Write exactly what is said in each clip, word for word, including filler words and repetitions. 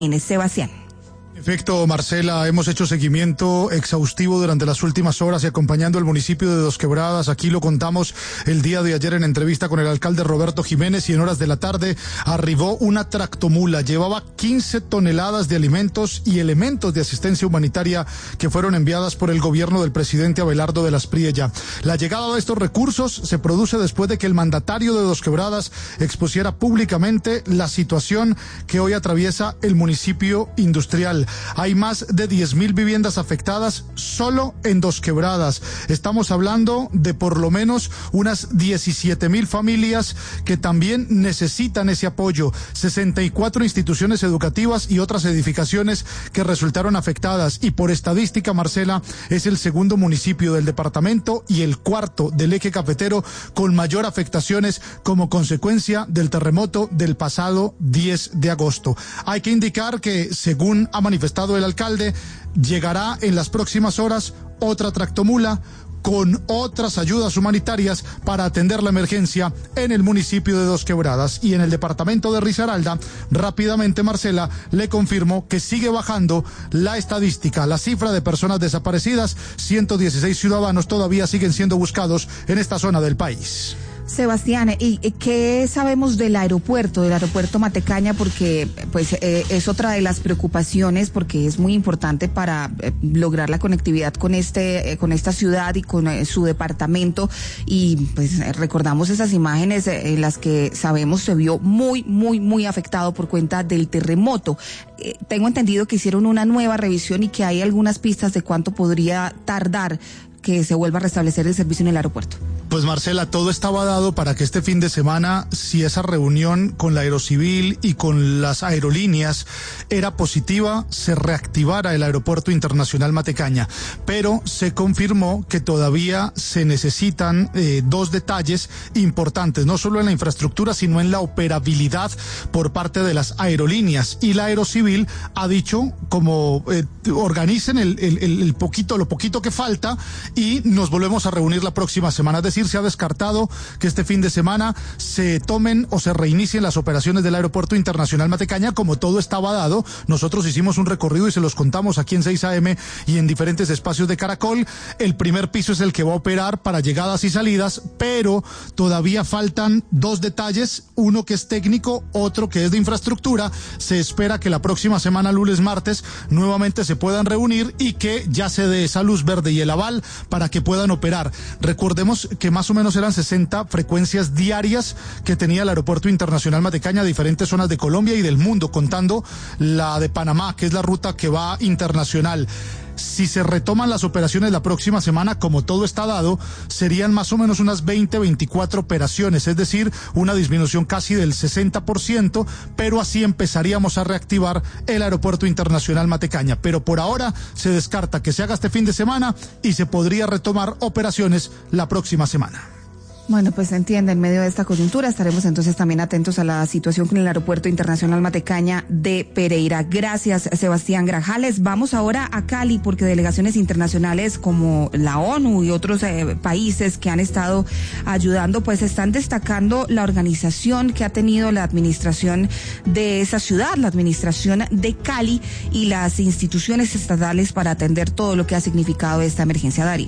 Sebastián. Efecto, Marcela, hemos hecho seguimiento exhaustivo durante las últimas horas y acompañando al municipio de Dos Quebradas. Aquí lo contamos el día de ayer en entrevista con el alcalde Roberto Jiménez, y en horas de la tarde arribó una tractomula. Llevaba quince toneladas de alimentos y elementos de asistencia humanitaria que fueron enviadas por el gobierno del presidente Abelardo de las Priella. La llegada de estos recursos se produce después de que el mandatario de Dos Quebradas expusiera públicamente la situación que hoy atraviesa el municipio industrial. Hay más de diez mil viviendas afectadas solo en Dos Quebradas. Estamos hablando de por lo menos unas diecisiete mil familias que también necesitan ese apoyo. sesenta y cuatro instituciones educativas y otras edificaciones que resultaron afectadas. Y por estadística, Marcela, es el segundo municipio del departamento y el cuarto del eje cafetero con mayor afectaciones como consecuencia del terremoto del pasado diez de agosto. Hay que indicar que, según ha manifestado el alcalde, llegará en las próximas horas otra tractomula con otras ayudas humanitarias para atender la emergencia en el municipio de Dos Quebradas. Y en el departamento de Risaralda, rápidamente, Marcela, le confirmó que sigue bajando la estadística, la cifra de personas desaparecidas. ciento dieciséis ciudadanos todavía siguen siendo buscados en esta zona del país. Sebastián, ¿y qué sabemos del aeropuerto, del aeropuerto Matecaña? Porque pues eh, es otra de las preocupaciones, porque es muy importante para eh, lograr la conectividad con este, eh, con esta ciudad y con eh, su departamento. Y pues eh, recordamos esas imágenes eh, en las que sabemos se vio muy, muy, muy afectado por cuenta del terremoto. Eh, tengo entendido que hicieron una nueva revisión y que hay algunas pistas de cuánto podría tardar que se vuelva a restablecer el servicio en el aeropuerto. Pues, Marcela, todo estaba dado para que este fin de semana, si esa reunión con la Aerocivil y con las aerolíneas era positiva, se reactivara el Aeropuerto Internacional Matecaña. Pero se confirmó que todavía se necesitan eh, dos detalles importantes, no solo en la infraestructura, sino en la operabilidad por parte de las aerolíneas. Y la Aerocivil ha dicho, como eh, organicen el, el, el poquito, lo poquito que falta, y nos volvemos a reunir la próxima semana. Es decir, se ha descartado que este fin de semana se tomen o se reinicien las operaciones del Aeropuerto Internacional Matecaña, como todo estaba dado. Nosotros hicimos un recorrido y se los contamos aquí en seis A M y en diferentes espacios de Caracol. El primer piso es el que va a operar para llegadas y salidas, pero todavía faltan dos detalles, uno que es técnico, otro que es de infraestructura. Se espera que la próxima semana, lunes, martes, nuevamente se puedan reunir y que ya se dé esa luz verde y el aval para que puedan operar. Recordemos que más o menos eran sesenta frecuencias diarias que tenía el Aeropuerto Internacional Matecaña, diferentes zonas de Colombia y del mundo, contando la de Panamá, que es la ruta que va internacional. Si se retoman las operaciones la próxima semana, como todo está dado, serían más o menos unas veinte, veinticuatro operaciones, es decir, una disminución casi del sesenta por ciento, pero así empezaríamos a reactivar el Aeropuerto Internacional Matecaña. Pero por ahora se descarta que se haga este fin de semana y se podría retomar operaciones la próxima semana. Bueno, pues se entiende, en medio de esta coyuntura estaremos entonces también atentos a la situación con el Aeropuerto Internacional Matecaña de Pereira. Gracias, Sebastián Grajales. Vamos ahora a Cali, porque delegaciones internacionales como la ONU y otros eh, países que han estado ayudando, pues están destacando la organización que ha tenido la administración de esa ciudad, la administración de Cali y las instituciones estatales para atender todo lo que ha significado esta emergencia. Darío.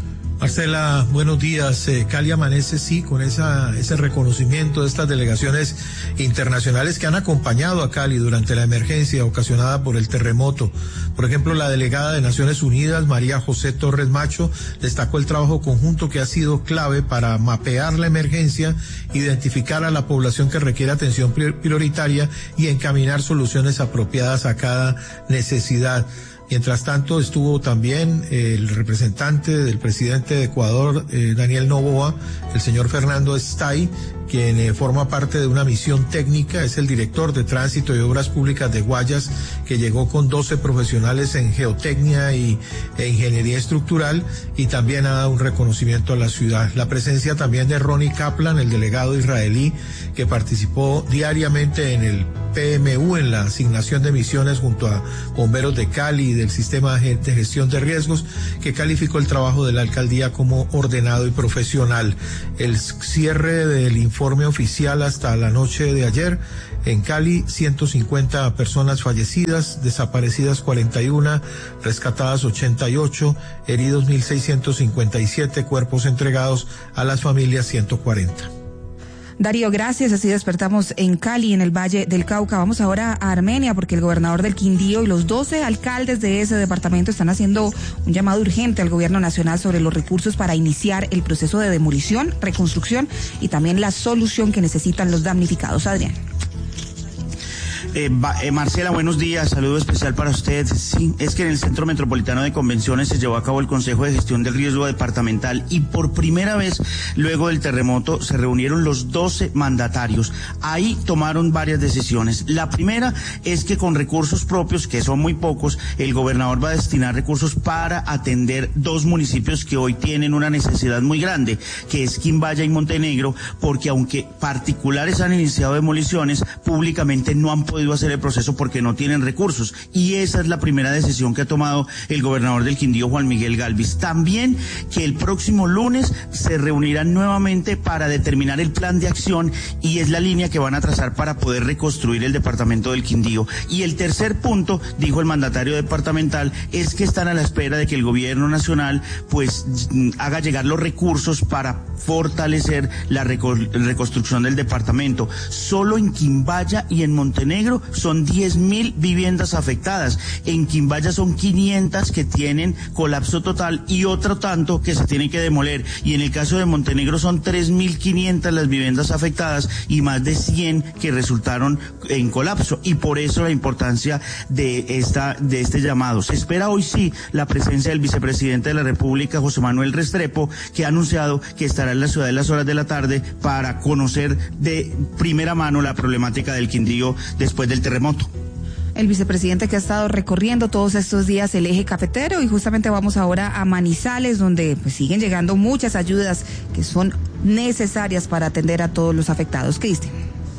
Marcela, buenos días. Eh, Cali amanece, sí, con esa, ese reconocimiento de estas delegaciones internacionales que han acompañado a Cali durante la emergencia ocasionada por el terremoto. Por ejemplo, la delegada de Naciones Unidas, María José Torres Macho, destacó el trabajo conjunto que ha sido clave para mapear la emergencia, identificar a la población que requiere atención prioritaria y encaminar soluciones apropiadas a cada necesidad. Mientras tanto, estuvo también el representante del presidente de Ecuador, eh, Daniel Noboa, el señor Fernando Estay, quien eh, forma parte de una misión técnica, es el director de Tránsito y Obras Públicas de Guayas, que llegó con doce profesionales en geotecnia y e ingeniería estructural, y también ha dado un reconocimiento a la ciudad. La presencia también de Ronnie Kaplan, el delegado israelí, que participó diariamente en el P M U, en la asignación de misiones junto a bomberos de Cali, del Sistema de Gestión de Riesgos, que calificó el trabajo de la alcaldía como ordenado y profesional. El cierre del informe oficial hasta la noche de ayer: en Cali, ciento cincuenta personas fallecidas, desaparecidas cuarenta y uno, rescatadas ochenta y ocho, heridos mil seiscientos cincuenta y siete, cuerpos entregados a las familias ciento cuarenta. Darío, gracias. Así despertamos en Cali, en el Valle del Cauca. Vamos ahora a Armenia, porque el gobernador del Quindío y los doce alcaldes de ese departamento están haciendo un llamado urgente al gobierno nacional sobre los recursos para iniciar el proceso de demolición, reconstrucción y también la solución que necesitan los damnificados. Adrián. Eh, eh, Marcela, buenos días, saludo especial para usted. Sí, es que en el Centro Metropolitano de Convenciones se llevó a cabo el Consejo de Gestión del Riesgo Departamental y por primera vez luego del terremoto se reunieron los doce mandatarios. Ahí tomaron varias decisiones. La primera es que con recursos propios, que son muy pocos, el gobernador va a destinar recursos para atender dos municipios que hoy tienen una necesidad muy grande, que es Quimbaya y Montenegro, porque aunque particulares han iniciado demoliciones, públicamente no han podido hacer el proceso porque no tienen recursos, y esa es la primera decisión que ha tomado el gobernador del Quindío, Juan Miguel Galvis. También que el próximo lunes se reunirán nuevamente para determinar el plan de acción y es la línea que van a trazar para poder reconstruir el departamento del Quindío. Y el tercer punto, dijo el mandatario departamental, es que están a la espera de que el gobierno nacional pues haga llegar los recursos para fortalecer la reconstrucción del departamento. Solo en Quimbaya y en Montenegro son diez mil viviendas afectadas. En Quimbaya son quinientas que tienen colapso total y otro tanto que se tienen que demoler. Y en el caso de Montenegro son tres mil quinientas las viviendas afectadas y más de cien que resultaron en colapso. Y por eso la importancia de esta de este llamado. Se espera hoy sí la presencia del vicepresidente de la República, José Manuel Restrepo, que ha anunciado que estará en la ciudad en las horas de la tarde para conocer de primera mano la problemática del Quindío después del terremoto. El vicepresidente que ha estado recorriendo todos estos días el eje cafetero, y justamente vamos ahora a Manizales, donde pues siguen llegando muchas ayudas que son necesarias para atender a todos los afectados. Cristian.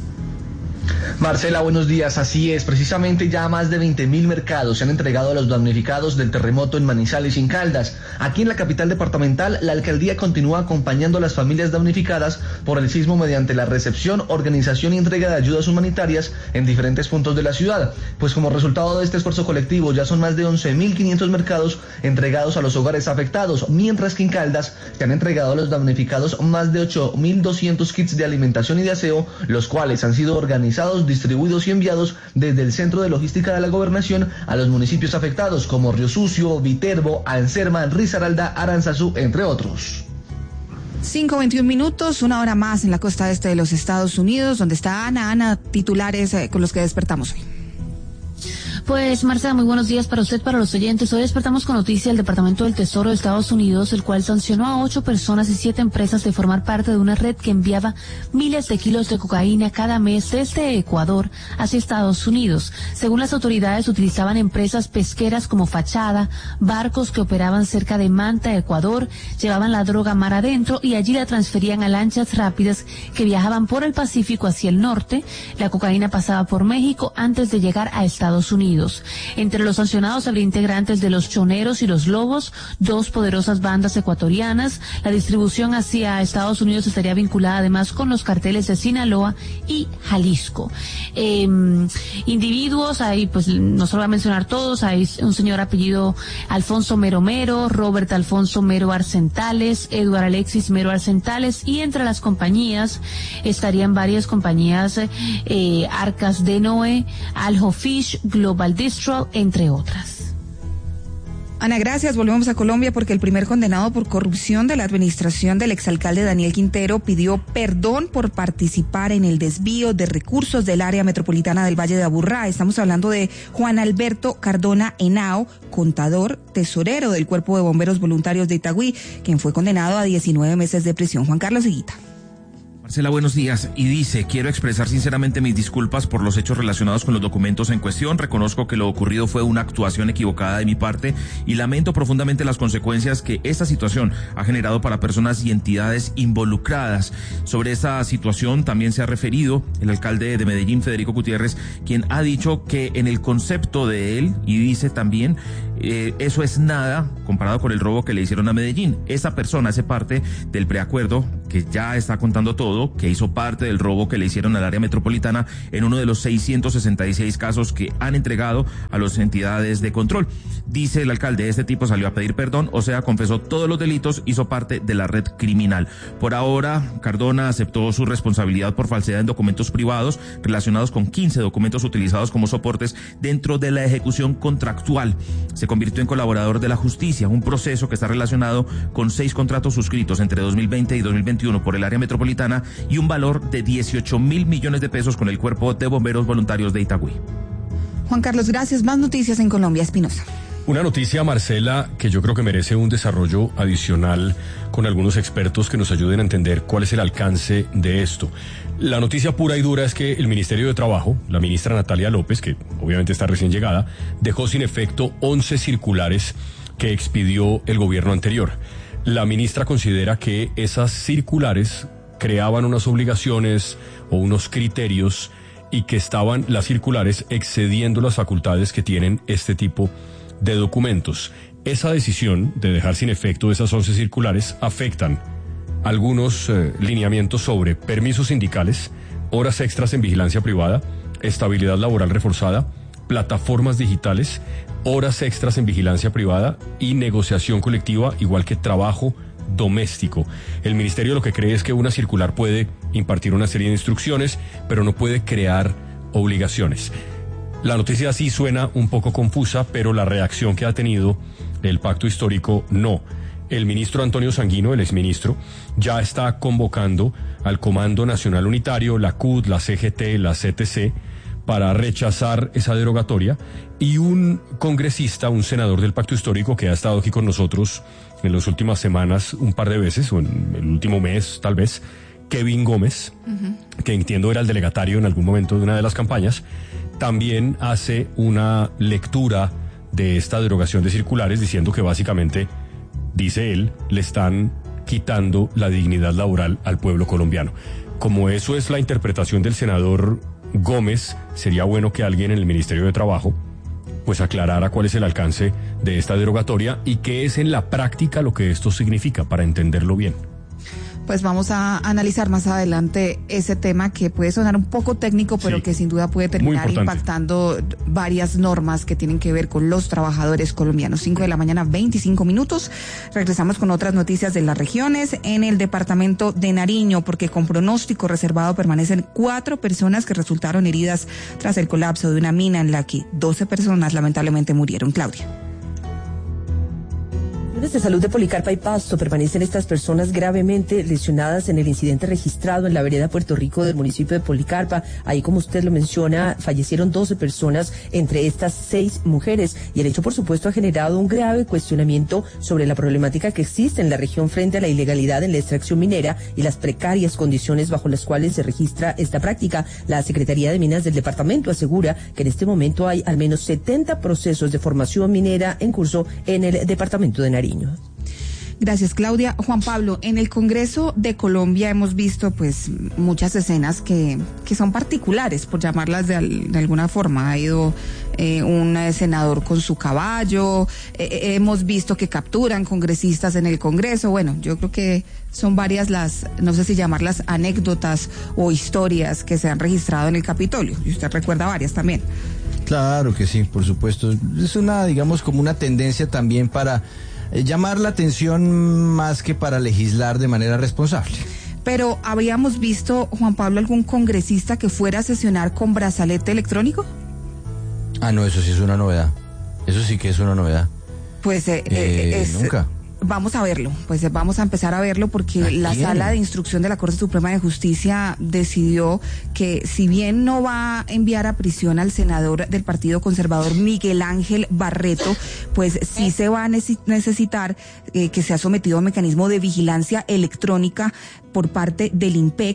Marcela, buenos días. Así es, precisamente ya más de veinte mil mercados se han entregado a los damnificados del terremoto en Manizales y en Caldas. Aquí en la capital departamental, la alcaldía continúa acompañando a las familias damnificadas por el sismo mediante la recepción, organización y entrega de ayudas humanitarias en diferentes puntos de la ciudad. Pues como resultado de este esfuerzo colectivo, ya son más de once mil quinientos mercados entregados a los hogares afectados, mientras que en Caldas se han entregado a los damnificados más de ocho mil doscientos kits de alimentación y de aseo, los cuales han sido organizados, distribuidos y enviados desde el Centro de Logística de la Gobernación a los municipios afectados como Río Sucio, Viterbo, Anserma, Risaralda, Aranzazú, entre otros. cinco veintiún minutos, una hora más en la costa este de los Estados Unidos, donde está Ana. Ana, titulares eh, con los que despertamos hoy. Pues, Marcela, muy buenos días para usted, para los oyentes. Hoy despertamos con noticia del Departamento del Tesoro de Estados Unidos, el cual sancionó a ocho personas y siete empresas de formar parte de una red que enviaba miles de kilos de cocaína cada mes desde Ecuador hacia Estados Unidos. Según las autoridades, utilizaban empresas pesqueras como fachada, barcos que operaban cerca de Manta, Ecuador, llevaban la droga mar adentro y allí la transferían a lanchas rápidas que viajaban por el Pacífico hacia el norte. La cocaína pasaba por México antes de llegar a Estados Unidos. Entre los sancionados habría integrantes de los Choneros y los Lobos, dos poderosas bandas ecuatorianas. La distribución hacia Estados Unidos estaría vinculada además con los carteles de Sinaloa y Jalisco. Eh, individuos, ahí pues no se lo voy a mencionar todos, hay un señor apellido Alfonso Mero Mero, Robert Alfonso Mero Arcentales, Eduard Alexis Mero Arcentales, y entre las compañías estarían varias compañías, eh, Arcas de Noé, Aljo Fish, Global Distro, entre otras. Ana, gracias. Volvemos a Colombia porque el primer condenado por corrupción de la administración del exalcalde Daniel Quintero pidió perdón por participar en el desvío de recursos del área metropolitana del Valle de Aburrá. Estamos hablando de Juan Alberto Cardona Henao, contador, tesorero del Cuerpo de Bomberos Voluntarios de Itagüí, quien fue condenado a diecinueve meses de prisión. Juan Carlos Higuita. Marcela, buenos días. Y dice, quiero expresar sinceramente mis disculpas por los hechos relacionados con los documentos en cuestión. Reconozco que lo ocurrido fue una actuación equivocada de mi parte y lamento profundamente las consecuencias que esta situación ha generado para personas y entidades involucradas. Sobre esta situación también se ha referido el alcalde de Medellín, Federico Gutiérrez, quien ha dicho que en el concepto de él, y dice también, eh, eso es nada comparado con el robo que le hicieron a Medellín. Esa persona hace parte del preacuerdo que ya está contando todo, que hizo parte del robo que le hicieron al área metropolitana en uno de los seiscientos sesenta y seis casos que han entregado a las entidades de control. Dice el alcalde, este tipo salió a pedir perdón, o sea, confesó todos los delitos, hizo parte de la red criminal. Por ahora, Cardona aceptó su responsabilidad por falsedad en documentos privados relacionados con quince documentos utilizados como soportes dentro de la ejecución contractual. Se convirtió en colaborador de la justicia, un proceso que está relacionado con seis contratos suscritos entre dos mil veinte y dos mil veintiuno por el área metropolitana y un valor de dieciocho mil millones de pesos con el Cuerpo de Bomberos Voluntarios de Itagüí. Juan Carlos, gracias. Más noticias en Colombia, Espinosa. Una noticia, Marcela, que yo creo que merece un desarrollo adicional con algunos expertos que nos ayuden a entender cuál es el alcance de esto. La noticia pura y dura es que el Ministerio de Trabajo, la ministra Natalia López, que obviamente está recién llegada, dejó sin efecto once circulares que expidió el gobierno anterior. La ministra considera que esas circulares creaban unas obligaciones o unos criterios y que estaban las circulares excediendo las facultades que tienen este tipo de documentos. Esa decisión de dejar sin efecto esas once circulares afectan algunos eh, lineamientos sobre permisos sindicales, horas extras en vigilancia privada, estabilidad laboral reforzada, plataformas digitales, horas extras en vigilancia privada y negociación colectiva, igual que trabajo doméstico. El ministerio lo que cree es que una circular puede impartir una serie de instrucciones, pero no puede crear obligaciones. La noticia sí suena un poco confusa, pero la reacción que ha tenido el pacto histórico no. El ministro Antonio Sanguino, el exministro, ya está convocando al Comando Nacional Unitario, la C U T, la C G T, la C T C, para rechazar esa derogatoria, y un congresista, un senador del pacto histórico que ha estado aquí con nosotros en las últimas semanas un par de veces, o en el último mes tal vez, Kevin Gómez, uh-huh. que entiendo era el delegatario en algún momento de una de las campañas, también hace una lectura de esta derogación de circulares diciendo que básicamente, dice él, le están quitando la dignidad laboral al pueblo colombiano. Como eso es la interpretación del senador Gómez, sería bueno que alguien en el Ministerio de Trabajo pues aclarara cuál es el alcance de esta derogatoria y qué es en la práctica lo que esto significa para entenderlo bien. Pues vamos a analizar más adelante ese tema que puede sonar un poco técnico, pero sí, que sin duda puede terminar impactando varias normas que tienen que ver con los trabajadores colombianos. cinco de la mañana, veinticinco minutos. Regresamos con otras noticias de las regiones. En el departamento de Nariño, porque con pronóstico reservado permanecen cuatro personas que resultaron heridas tras el colapso de una mina en la que doce personas lamentablemente murieron. Claudia. De salud de Policarpa y Pasto permanecen estas personas gravemente lesionadas en el incidente registrado en la vereda Puerto Rico del municipio de Policarpa. Ahí, como usted lo menciona, fallecieron doce personas, entre estas seis mujeres, y el hecho, por supuesto, ha generado un grave cuestionamiento sobre la problemática que existe en la región frente a la ilegalidad en la extracción minera y las precarias condiciones bajo las cuales se registra esta práctica. La Secretaría de Minas del departamento asegura que en este momento hay al menos setenta procesos de formación minera en curso en el departamento de Nariño. Gracias, Claudia. Juan Pablo, en el Congreso de Colombia hemos visto pues muchas escenas que, que son particulares, por llamarlas de, de alguna forma. Ha ido eh, un senador con su caballo, eh, hemos visto que capturan congresistas en el Congreso. Bueno, yo creo que son varias las, no sé si llamarlas anécdotas o historias que se han registrado en el Capitolio. Y usted recuerda varias también. Claro que sí, por supuesto. Es una, digamos, como una tendencia también para Eh, llamar la atención más que para legislar de manera responsable. Pero ¿habríamos visto, Juan Pablo, algún congresista que fuera a sesionar con brazalete electrónico? Ah, no, eso sí es una novedad. Eso sí que es una novedad. Pues eh, eh, es, nunca. Vamos a verlo, pues vamos a empezar a verlo porque la Sala de Instrucción de la Corte Suprema de Justicia decidió que si bien no va a enviar a prisión al senador del Partido Conservador Miguel Ángel Barreto, pues sí se va a necesitar eh, que sea sometido a un mecanismo de vigilancia electrónica por parte del INPEC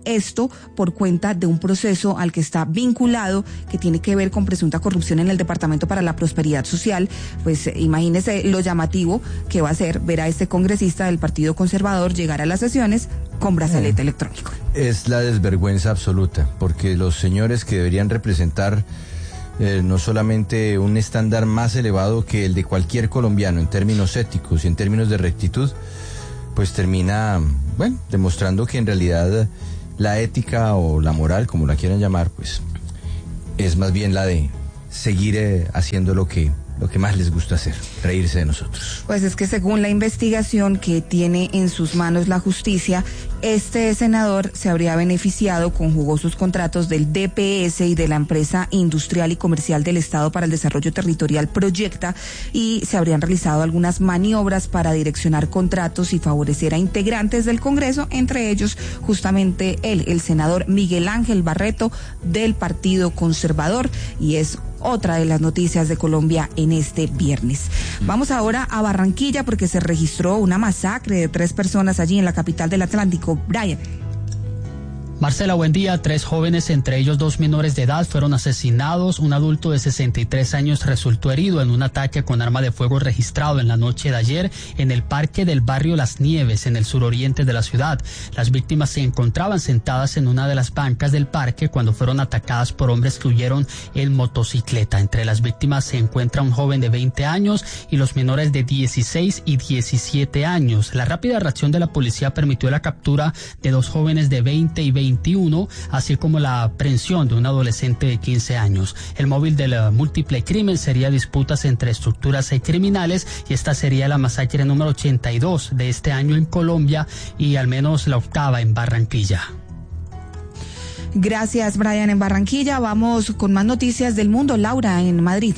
Esto por cuenta de un proceso al que está vinculado, que tiene que ver con presunta corrupción en el Departamento para la Prosperidad Social. Pues eh, imagínese lo llamativo que va a ser ver a este congresista del Partido Conservador llegar a las sesiones con brazalete eh, electrónico. Es la desvergüenza absoluta, porque los señores que deberían representar eh, no solamente un estándar más elevado que el de cualquier colombiano en términos éticos y en términos de rectitud, pues termina, bueno, demostrando que en realidad la ética o la moral, como la quieran llamar, pues es más bien la de seguir eh, haciendo lo que lo que más les gusta hacer, reírse de nosotros. Pues es que según la investigación que tiene en sus manos la justicia, este senador se habría beneficiado con jugosos contratos del D P S y de la empresa industrial y comercial del Estado para el Desarrollo Territorial Proyecta, y se habrían realizado algunas maniobras para direccionar contratos y favorecer a integrantes del Congreso, entre ellos justamente él, el senador Miguel Ángel Barreto del Partido Conservador, y es otra de las noticias de Colombia en este viernes. Vamos ahora a Barranquilla porque se registró una masacre de tres personas allí en la capital del Atlántico. Brian. Marcela, buen día. Tres jóvenes, entre ellos dos menores de edad, fueron asesinados. Un adulto de sesenta y tres años resultó herido en un ataque con arma de fuego registrado en la noche de ayer en el parque del barrio Las Nieves, en el suroriente de la ciudad. Las víctimas se encontraban sentadas en una de las bancas del parque cuando fueron atacadas por hombres que huyeron en motocicleta. Entre las víctimas se encuentra un joven de veinte años y los menores de dieciséis y diecisiete años. La rápida reacción de la policía permitió la captura de dos jóvenes de veinte y veintiuno, así como la aprehensión de un adolescente de quince años. El móvil del uh, múltiple crimen sería disputas entre estructuras eh, criminales, y esta sería la masacre número ochenta y dos de este año en Colombia y al menos la octava en Barranquilla. Gracias, Brian, en Barranquilla. Vamos con más noticias del mundo. Laura, en Madrid.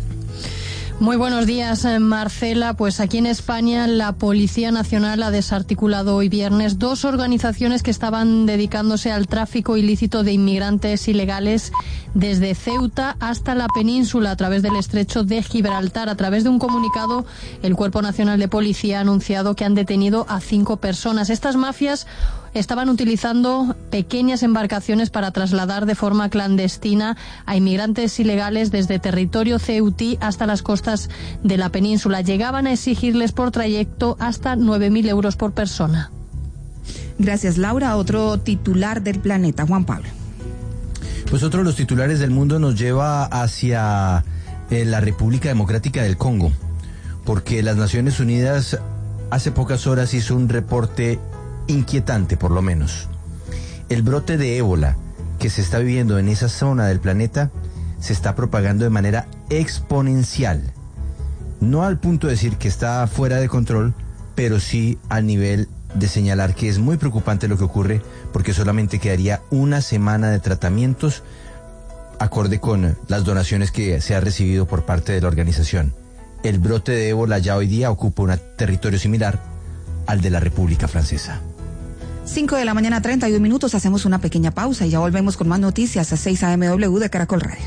Muy buenos días, Marcela. Pues aquí en España la Policía Nacional ha desarticulado hoy viernes dos organizaciones que estaban dedicándose al tráfico ilícito de inmigrantes ilegales desde Ceuta hasta la península a través del estrecho de Gibraltar. A través de un comunicado, el Cuerpo Nacional de Policía ha anunciado que han detenido a cinco personas. Estas mafias estaban utilizando pequeñas embarcaciones para trasladar de forma clandestina a inmigrantes ilegales desde territorio ceutí hasta las costas de la península. Llegaban a exigirles por trayecto hasta nueve mil euros por persona. Gracias, Laura. Otro titular del planeta, Juan Pablo. Pues otro de los titulares del mundo nos lleva hacia eh, la República Democrática del Congo, porque las Naciones Unidas hace pocas horas hizo un reporte inquietante, por lo menos. El brote de ébola que se está viviendo en esa zona del planeta se está propagando de manera exponencial. No al punto de decir que está fuera de control, pero sí al nivel de señalar que es muy preocupante lo que ocurre, porque solamente quedaría una semana de tratamientos acorde con las donaciones que se ha recibido por parte de la organización. El brote de ébola ya hoy día ocupa un territorio similar al de la República Francesa. cinco de la mañana, treinta y un minutos, hacemos una pequeña pausa y ya volvemos con más noticias a seis A M W de Caracol Radio.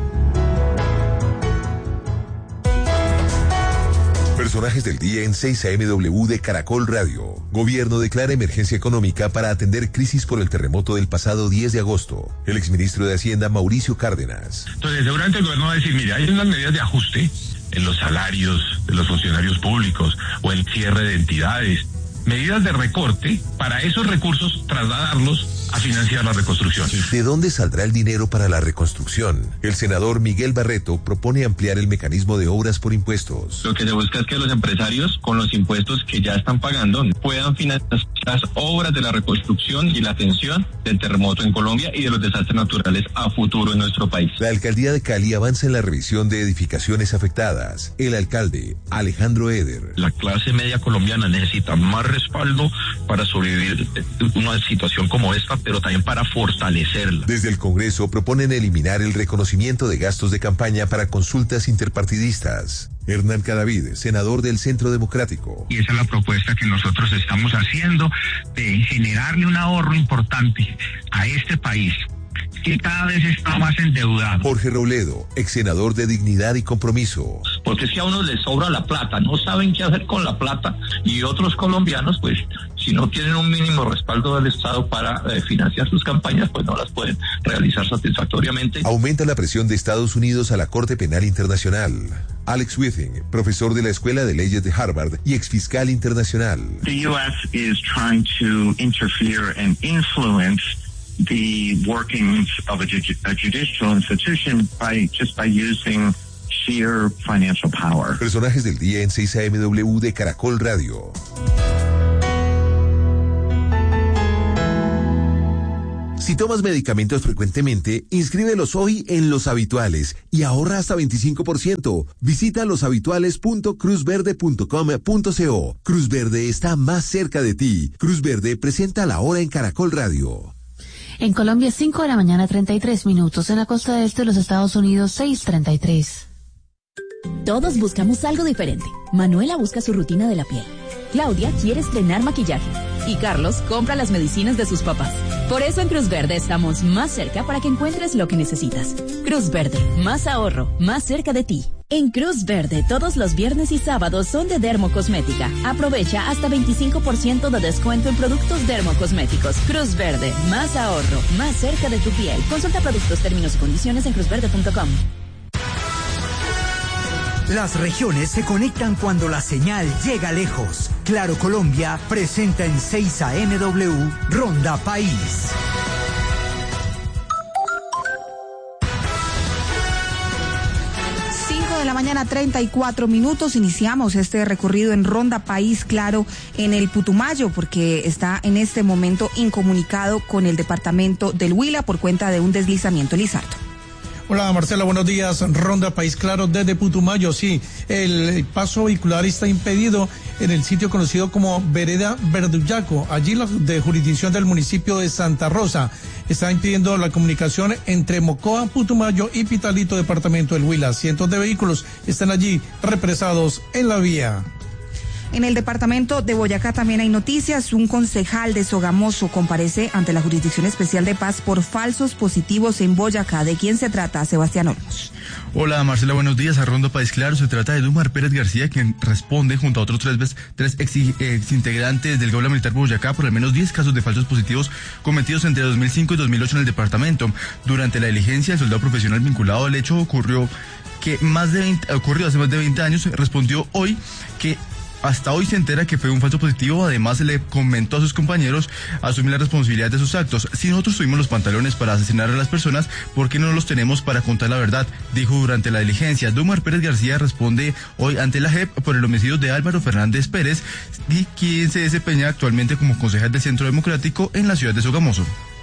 Personajes del día en seis A M W de Caracol Radio. Gobierno declara emergencia económica para atender crisis por el terremoto del pasado diez de agosto. El exministro de Hacienda, Mauricio Cárdenas. Entonces, seguramente el gobierno va a decir, mire, hay unas medidas de ajuste en los salarios de los funcionarios públicos o en cierre de entidades. Medidas de recorte para esos recursos trasladarlos a financiar la reconstrucción. ¿De dónde saldrá el dinero para la reconstrucción? El senador Miguel Barreto propone ampliar el mecanismo de obras por impuestos. Lo que se busca es que los empresarios, con los impuestos que ya están pagando, puedan financiar las obras de la reconstrucción y la atención del terremoto en Colombia y de los desastres naturales a futuro en nuestro país. La alcaldía de Cali avanza en la revisión de edificaciones afectadas. El alcalde, Alejandro Eder. La clase media colombiana necesita más respaldo para sobrevivir una situación como esta, pero también para fortalecerla. Desde el Congreso proponen eliminar el reconocimiento de gastos de campaña para consultas interpartidistas. Hernán Cadavid, senador del Centro Democrático. Y esa es la propuesta que nosotros estamos haciendo, de generarle un ahorro importante a este país, que cada vez está más endeudado. Jorge Robledo, ex senador de Dignidad y Compromiso. Porque si a uno les sobra la plata, no saben qué hacer con la plata, y otros colombianos, pues, si no tienen un mínimo respaldo del Estado para eh, financiar sus campañas, pues no las pueden realizar satisfactoriamente. Aumenta la presión de Estados Unidos a la Corte Penal Internacional. Alex Withing, profesor de la Escuela de Leyes de Harvard y exfiscal internacional. The U S is trying to interfere and influence the workings of a, ju- a judicial institution by just by using sheer financial power. Personajes del día en seis A M W de Caracol Radio. Si tomas medicamentos frecuentemente, inscríbelos hoy en Los Habituales y ahorra hasta veinticinco por ciento. Visita loshabituales punto cruz verde punto com punto co. Cruz Verde está más cerca de ti. Cruz Verde presenta la hora en Caracol Radio. En Colombia, cinco de la mañana, treinta y tres minutos. En la costa este de los Estados Unidos, seis treinta y tres. Todos buscamos algo diferente. Manuela busca su rutina de la piel. Claudia quiere estrenar maquillaje. Y Carlos compra las medicinas de sus papás. Por eso en Cruz Verde estamos más cerca para que encuentres lo que necesitas. Cruz Verde, más ahorro, más cerca de ti. En Cruz Verde, todos los viernes y sábados son de Dermocosmética. Aprovecha hasta veinticinco por ciento de descuento en productos dermocosméticos. Cruz Verde, más ahorro, más cerca de tu piel. Consulta productos, términos y condiciones en cruz verde punto com. Las regiones se conectan cuando la señal llega lejos. Claro Colombia presenta en seis A M W Ronda País. cinco de la mañana, treinta y cuatro minutos. Iniciamos este recorrido en Ronda País Claro en el Putumayo, porque está en este momento incomunicado con el departamento del Huila por cuenta de un deslizamiento. Lizardo. Hola Marcela, buenos días. Ronda País Claro desde Putumayo. Sí, el paso vehicular está impedido en el sitio conocido como Vereda Verdullaco, allí la de jurisdicción del municipio de Santa Rosa. Está impidiendo la comunicación entre Mocoa, Putumayo y Pitalito, departamento del Huila. Cientos de vehículos están allí represados en la vía. En el departamento de Boyacá también hay noticias. Un concejal de Sogamoso comparece ante la Jurisdicción Especial de Paz por falsos positivos en Boyacá. ¿De quién se trata? Sebastián Olmos. Hola Marcela, buenos días. A Ronda País Claro, se trata de Dumar Pérez García, quien responde junto a otros tres, tres ex, ex integrantes del Gaula Militar Boyacá por al menos diez casos de falsos positivos cometidos entre dos mil cinco y dos mil ocho en el departamento. Durante la diligencia, el soldado profesional vinculado al hecho ocurrió que más de veinte, ocurrió hace más de veinte años, respondió hoy que hasta hoy se entera que fue un falso positivo. Además, se le comentó a sus compañeros asumir la responsabilidad de sus actos. Si nosotros tuvimos los pantalones para asesinar a las personas, ¿por qué no los tenemos para contar la verdad?, dijo durante la diligencia. Dumar Pérez García responde hoy ante la J E P por el homicidio de Álvaro Fernández Pérez, y quien se desempeña actualmente como concejal del Centro Democrático en la ciudad de Sogamoso.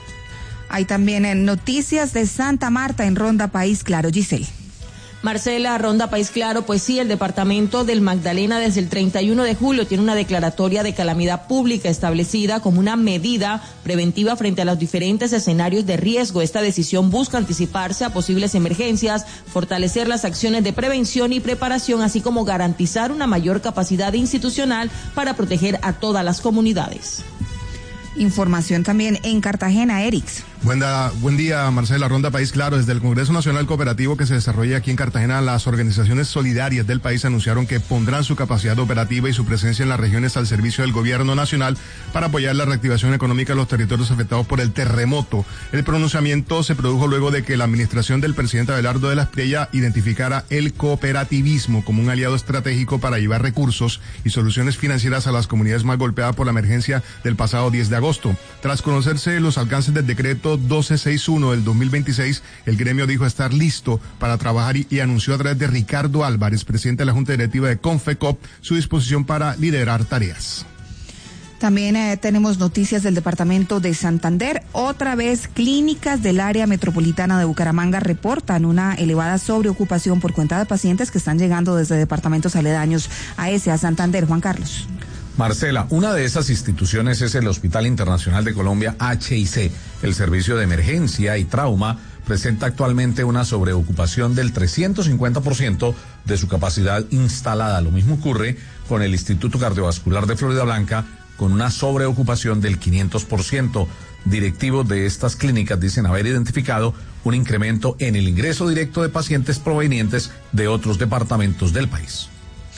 Hay también en noticias de Santa Marta en Ronda País Claro. Giselle. Marcela, Ronda País Claro, pues sí, el departamento del Magdalena desde el treinta y uno de julio tiene una declaratoria de calamidad pública establecida como una medida preventiva frente a los diferentes escenarios de riesgo. Esta decisión busca anticiparse a posibles emergencias, fortalecer las acciones de prevención y preparación, así como garantizar una mayor capacidad institucional para proteger a todas las comunidades. Información también en Cartagena, Erix. Buen, da, buen día, Marcela. Ronda País Claro. Desde el Congreso Nacional Cooperativo que se desarrolla aquí en Cartagena, las organizaciones solidarias del país anunciaron que pondrán su capacidad operativa y su presencia en las regiones al servicio del gobierno nacional para apoyar la reactivación económica de los territorios afectados por el terremoto. El pronunciamiento se produjo luego de que la administración del presidente Abelardo de la Espriella identificara el cooperativismo como un aliado estratégico para llevar recursos y soluciones financieras a las comunidades más golpeadas por la emergencia del pasado diez de agosto. Tras conocerse los alcances del decreto doce sesenta y uno del dos mil veintiséis, el gremio dijo estar listo para trabajar y, y anunció a través de Ricardo Álvarez, presidente de la Junta Directiva de Confecop, su disposición para liderar tareas. También eh, tenemos noticias del departamento de Santander. Otra vez, clínicas del área metropolitana de Bucaramanga reportan una elevada sobreocupación por cuenta de pacientes que están llegando desde departamentos aledaños a ese, a Santander. Juan Carlos. Marcela, una de esas instituciones es el Hospital Internacional de Colombia, H I C. El servicio de emergencia y trauma presenta actualmente una sobreocupación del trescientos cincuenta por ciento de su capacidad instalada. Lo mismo ocurre con el Instituto Cardiovascular de Florida Blanca, con una sobreocupación del quinientos por ciento. Directivos de estas clínicas dicen haber identificado un incremento en el ingreso directo de pacientes provenientes de otros departamentos del país.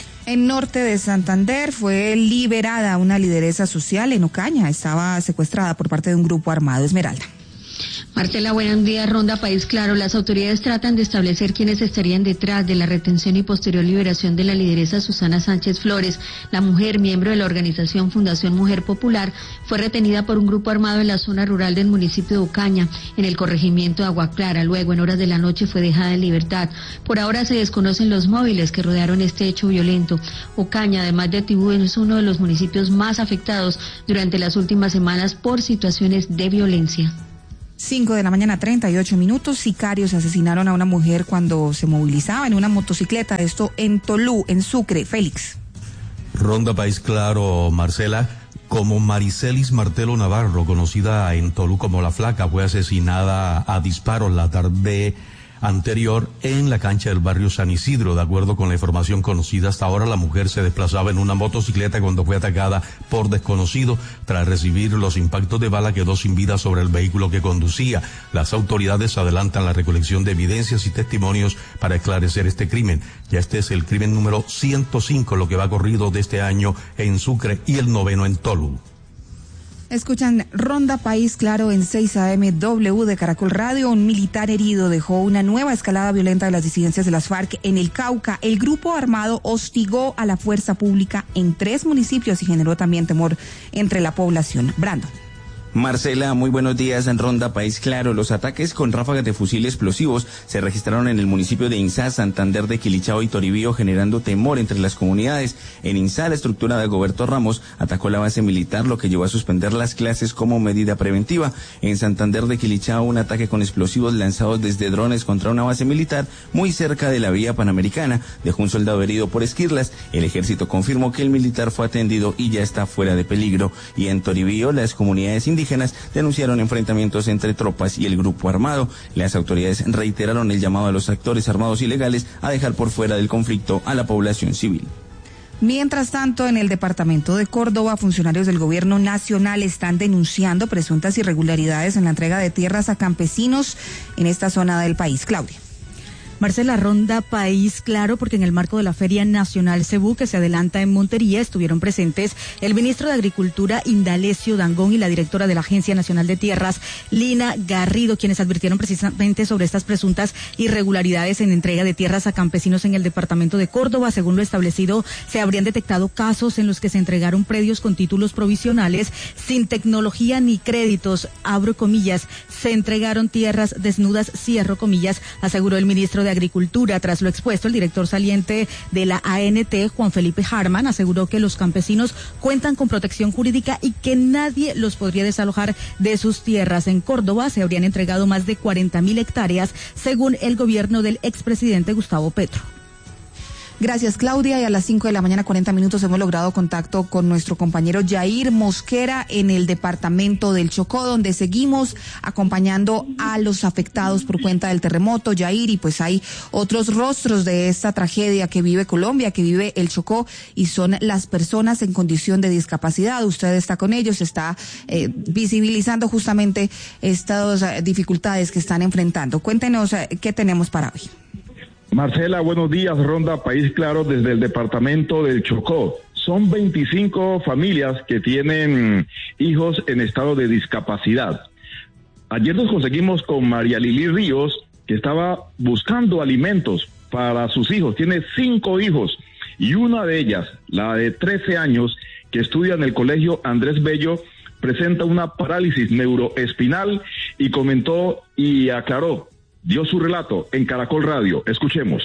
En norte de Santander fue liberada una lideresa social en Ocaña. Estaba secuestrada por parte de un grupo armado. Esmeralda. Marcela, buenos días. Ronda País Claro. Las autoridades tratan de establecer quiénes estarían detrás de la retención y posterior liberación de la lideresa Susana Sánchez Flores. La mujer, miembro de la organización Fundación Mujer Popular, fue retenida por un grupo armado en la zona rural del municipio de Ocaña, en el corregimiento de Agua Clara. Luego, en horas de la noche, fue dejada en libertad. Por ahora se desconocen los móviles que rodearon este hecho violento. Ocaña, además de Tibú, es uno de los municipios más afectados durante las últimas semanas por situaciones de violencia. Cinco de la mañana, treinta y ocho minutos. Sicarios asesinaron a una mujer cuando se movilizaba en una motocicleta. Esto en Tolú, en Sucre. Félix. Ronda País Claro, Marcela. Como Maricelis Martelo Navarro, conocida en Tolú como La Flaca, fue asesinada a disparos la tarde anterior en la cancha del barrio San Isidro. De acuerdo con la información conocida hasta ahora, la mujer se desplazaba en una motocicleta cuando fue atacada por desconocido. Tras recibir los impactos de bala, quedó sin vida sobre el vehículo que conducía. Las autoridades adelantan la recolección de evidencias y testimonios para esclarecer este crimen. Ya este es el crimen número ciento cinco, lo que va corrido de este año en Sucre, y el noveno en Tolú. Escuchan Ronda País Claro en seis A M W de Caracol Radio. Un militar herido dejó una nueva escalada violenta de las disidencias de las FARC en el Cauca. El grupo armado hostigó a la fuerza pública en tres municipios y generó también temor entre la población. Brando. Marcela, muy buenos días. En Ronda País Claro, los ataques con ráfagas de fusil explosivos se registraron en el municipio de Insá, Santander de Quilichao y Toribío, generando temor entre las comunidades. En Insá, la estructura de Dagoberto Ramos atacó la base militar, lo que llevó a suspender las clases como medida preventiva. En Santander de Quilichao, un ataque con explosivos lanzados desde drones contra una base militar muy cerca de la vía panamericana dejó un soldado herido por esquirlas. El ejército confirmó que el militar fue atendido y ya está fuera de peligro. Y en Toribío, las comunidades indígenas denunciaron enfrentamientos entre tropas y el grupo armado. Las autoridades reiteraron el llamado a los actores armados ilegales a dejar por fuera del conflicto a la población civil. Mientras tanto, en el departamento de Córdoba, funcionarios del gobierno nacional están denunciando presuntas irregularidades en la entrega de tierras a campesinos en esta zona del país. Claudia. Marcela, Ronda País Claro, porque en el marco de la Feria Nacional Cebú, que se adelanta en Montería, estuvieron presentes el ministro de Agricultura, Indalecio Dangond, y la directora de la Agencia Nacional de Tierras, Lina Garrido, quienes advirtieron precisamente sobre estas presuntas irregularidades en entrega de tierras a campesinos en el departamento de Córdoba. Según lo establecido, se habrían detectado casos en los que se entregaron predios con títulos provisionales sin tecnología ni créditos, abro comillas, se entregaron tierras desnudas, cierro comillas, aseguró el ministro de de Agricultura. Tras lo expuesto, el director saliente de la A N T, Juan Felipe Harman, aseguró que los campesinos cuentan con protección jurídica y que nadie los podría desalojar de sus tierras. En Córdoba se habrían entregado más de cuarenta mil hectáreas, según el gobierno del expresidente Gustavo Petro. Gracias, Claudia. Y a las cinco de la mañana, cuarenta minutos, hemos logrado contacto con nuestro compañero Yair Mosquera en el departamento del Chocó, donde seguimos acompañando a los afectados por cuenta del terremoto. Yair, y pues hay otros rostros de esta tragedia que vive Colombia, que vive el Chocó, y son las personas en condición de discapacidad. Usted está con ellos, está eh, visibilizando justamente estas uh, dificultades que están enfrentando. Cuéntenos uh, qué tenemos para hoy. Marcela, buenos días. Ronda País Claro desde el departamento del Chocó. Son veinticinco familias que tienen hijos en estado de discapacidad. Ayer nos conseguimos con María Lili Ríos, que estaba buscando alimentos para sus hijos. Tiene cinco hijos y una de ellas, la de trece años, que estudia en el colegio Andrés Bello, presenta una parálisis neuroespinal y comentó y aclaró. Dio su relato en Caracol Radio. Escuchemos.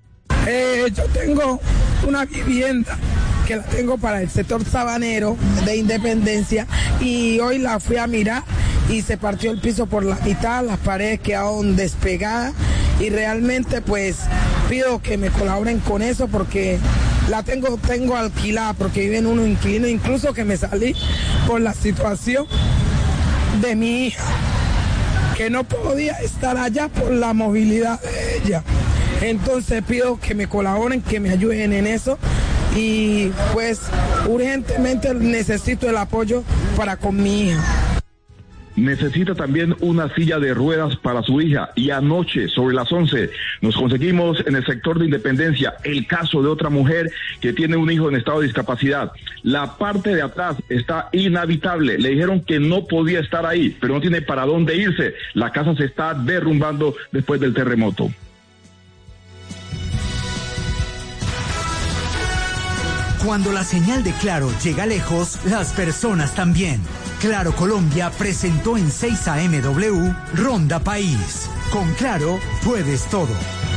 Eh, yo tengo una vivienda que la tengo para el sector sabanero de Independencia y hoy la fui a mirar y se partió el piso por la mitad, las paredes quedaron despegadas y realmente pues pido que me colaboren con eso porque la tengo, tengo alquilada porque viven unos inquilinos, incluso que me salí por la situación de mi hija, que no podía estar allá por la movilidad de ella. Entonces pido que me colaboren, que me ayuden en eso, y pues urgentemente necesito el apoyo para con mi hija. Necesita también una silla de ruedas para su hija. Y anoche, sobre las once, nos conseguimos en el sector de Independencia el caso de otra mujer que tiene un hijo en estado de discapacidad. La parte de atrás está inhabitable. Le dijeron que no podía estar ahí, pero no tiene para dónde irse. La casa se está derrumbando después del terremoto. Cuando la señal de Claro llega lejos, las personas también. Claro Colombia presentó en seis A M W Ronda País. Con Claro puedes todo.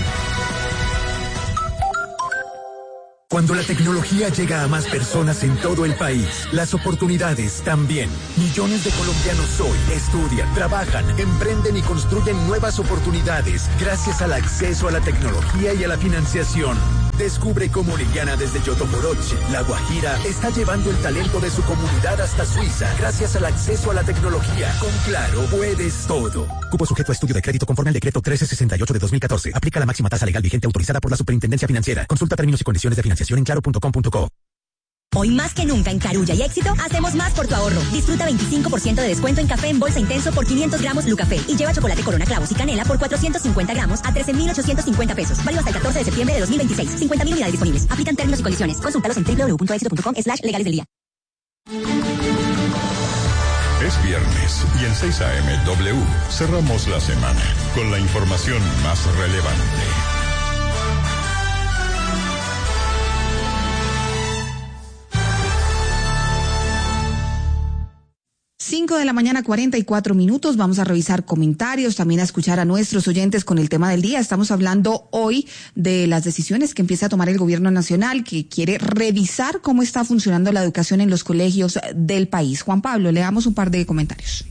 Cuando la tecnología llega a más personas en todo el país, las oportunidades también. Millones de colombianos hoy estudian, trabajan, emprenden y construyen nuevas oportunidades gracias al acceso a la tecnología y a la financiación. Descubre cómo Orellana desde Yotoporoche, La Guajira, está llevando el talento de su comunidad hasta Suiza gracias al acceso a la tecnología. Con Claro puedes todo. Cupo sujeto a estudio de crédito conforme al decreto trece sesenta y ocho de dos mil catorce. Aplica la máxima tasa legal vigente autorizada por la Superintendencia Financiera. Consulta términos y condiciones de financiación en claro punto com punto co. Hoy más que nunca en Carulla y Éxito, hacemos más por tu ahorro. Disfruta veinticinco por ciento de descuento en café en bolsa intenso por quinientos gramos Lucafé y lleva chocolate Corona Clavos y Canela por cuatrocientos cincuenta gramos a trece mil ochocientos cincuenta pesos. Válido hasta el catorce de septiembre de dos mil veintiséis. cincuenta mil unidades disponibles. Aplican términos y condiciones. Consúltalos en doble u doble u doble u punto éxito punto com slash legales del día. Es viernes y en seis A M W cerramos la semana con la información más relevante. Cinco de la mañana, cuarenta y cuatro minutos. Vamos a revisar comentarios, también a escuchar a nuestros oyentes con el tema del día. Estamos hablando hoy de las decisiones que empieza a tomar el gobierno nacional, que quiere revisar cómo está funcionando la educación en los colegios del país. Juan Pablo, leamos un par de comentarios.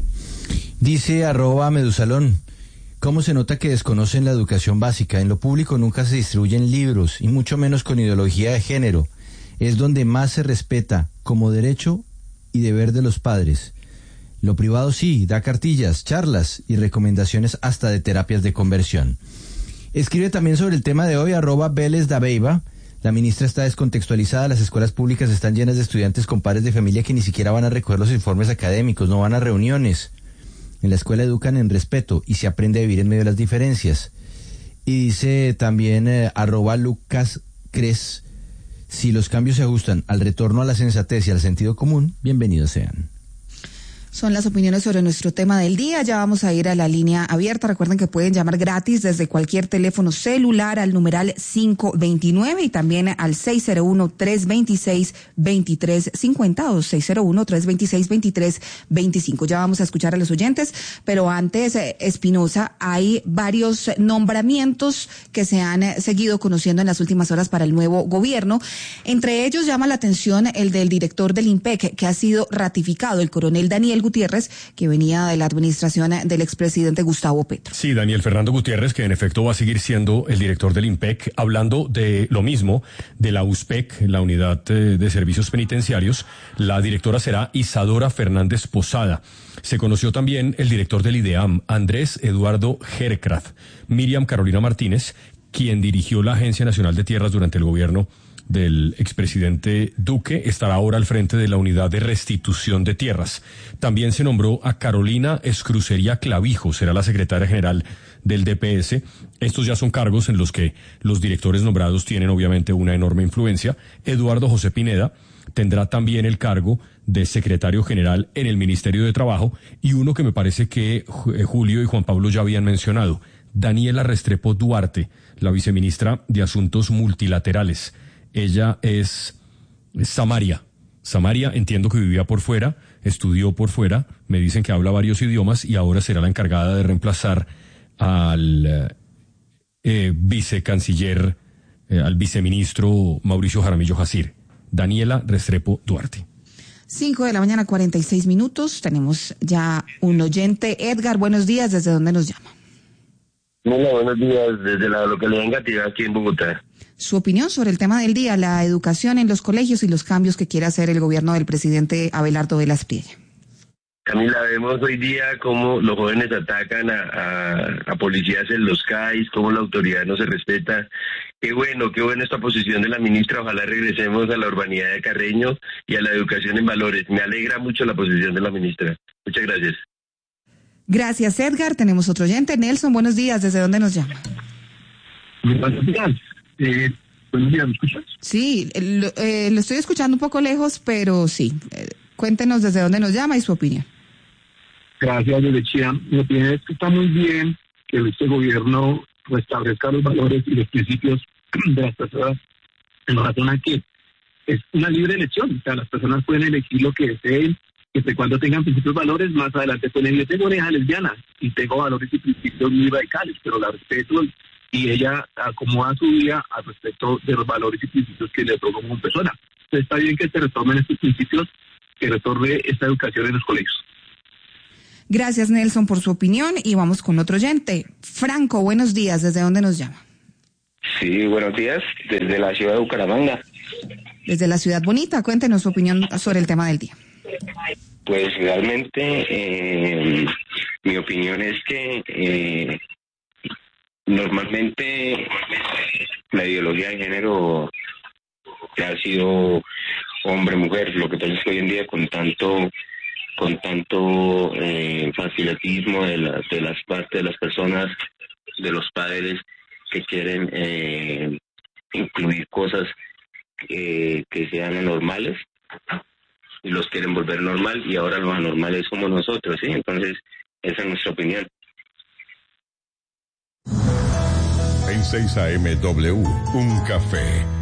Dice arroba Medusalón, ¿cómo se nota que desconocen la educación básica? En lo público nunca se distribuyen libros, y mucho menos con ideología de género. Es donde más se respeta como derecho y deber de los padres. Lo privado sí, da cartillas, charlas y recomendaciones hasta de terapias de conversión. Escribe también sobre el tema de hoy, arroba Vélez Dabeiba. La ministra está descontextualizada, las escuelas públicas están llenas de estudiantes con padres de familia que ni siquiera van a recoger los informes académicos, no van a reuniones. En la escuela educan en respeto y se aprende a vivir en medio de las diferencias. Y dice también eh, arroba Lucas Cres, si los cambios se ajustan al retorno a la sensatez y al sentido común, bienvenidos sean. Son las opiniones sobre nuestro tema del día. Ya vamos a ir a la línea abierta. Recuerden que pueden llamar gratis desde cualquier teléfono celular al numeral cinco veintinueve y también al seis cero uno, tres dos seis, dos tres cinco cero o seis cero uno, tres dos seis, dos tres veinticinco. Ya vamos a escuchar a los oyentes, pero antes, eh, Espinosa, hay varios nombramientos que se han eh, seguido conociendo en las últimas horas para el nuevo gobierno. Entre ellos llama la atención el del director del INPEC, que ha sido ratificado, el coronel Daniel Gutiérrez, que venía de la administración del expresidente Gustavo Petro. Sí, Daniel Fernando Gutiérrez, que en efecto va a seguir siendo el director del INPEC, hablando de lo mismo, de la U S P E C, la Unidad de Servicios Penitenciarios. La directora será Isadora Fernández Posada. Se conoció también el director del IDEAM, Andrés Eduardo Herkrath. Miriam Carolina Martínez, quien dirigió la Agencia Nacional de Tierras durante el gobierno del expresidente Duque, estará ahora al frente de la Unidad de Restitución de Tierras. También se nombró a Carolina Escrucería Clavijo, será la secretaria general del D P S. Estos ya son cargos en los que los directores nombrados tienen obviamente una enorme influencia. Eduardo José Pineda tendrá también el cargo de secretario general en el Ministerio de Trabajo, y uno que me parece que Julio y Juan Pablo ya habían mencionado, Daniela Restrepo Duarte, la viceministra de Asuntos Multilaterales. Ella es Samaria. Samaria, entiendo que vivía por fuera, estudió por fuera, me dicen que habla varios idiomas y ahora será la encargada de reemplazar al eh, vicecanciller, eh, al viceministro Mauricio Jaramillo Jacir. Daniela Restrepo Duarte. Cinco de la mañana, cuarenta y seis minutos. Tenemos ya un oyente. Edgar, buenos días. ¿Desde dónde nos llama? Hola, buenos días. Desde la localidad de Engativá, aquí en Bogotá. Su opinión sobre el tema del día, la educación en los colegios y los cambios que quiere hacer el gobierno del presidente Abelardo Velas Priella. Camila, vemos hoy día cómo los jóvenes atacan a, a, a policías en los C A I S, cómo la autoridad no se respeta. Qué bueno, qué bueno esta posición de la ministra. Ojalá regresemos a la urbanidad de Carreño y a la educación en valores. Me alegra mucho la posición de la ministra. Muchas gracias. Gracias, Edgar. Tenemos otro oyente. Nelson, buenos días. ¿Desde dónde nos llama? Buenos días. Eh, buenos días, ¿me escuchas? Sí, lo, eh, lo estoy escuchando un poco lejos, pero sí. Eh, cuéntenos desde dónde nos llama y su opinión. Gracias, desde Chía. Mi opinión es que está muy bien que este gobierno restablezca los valores y los principios de las personas en relación a que es una libre elección. O sea, las personas pueden elegir lo que deseen, siempre y cuando tengan principios valores. Más adelante pueden yo tengo una hija lesbiana y tengo valores y principios muy radicales, pero la respeto y ella acomoda su vida al respecto de los valores y principios que le otorgo como persona. Entonces está bien que se retomen estos principios, que retorne esta educación en los colegios. Gracias, Nelson, por su opinión, y vamos con otro oyente. Franco, buenos días. ¿Desde dónde nos llama? Sí, buenos días. Desde la ciudad de Bucaramanga. Desde la ciudad bonita. Cuéntenos su opinión sobre el tema del día. Pues realmente eh, mi opinión es que eh, normalmente la ideología de género que ha sido hombre-mujer. Lo que pasa es que hoy en día con tanto con tanto eh, facilismo de, la, de las partes de las personas, de los padres que quieren eh, incluir cosas eh, que sean anormales y los quieren volver normal, y ahora los anormales somos nosotros, ¿sí? Entonces, esa es nuestra opinión. En seis A M W, un café